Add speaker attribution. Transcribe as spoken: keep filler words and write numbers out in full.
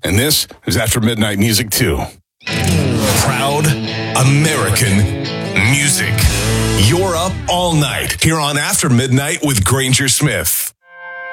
Speaker 1: And this is After Midnight Music too.
Speaker 2: Proud American music. You're up all night here on After Midnight with Granger Smith.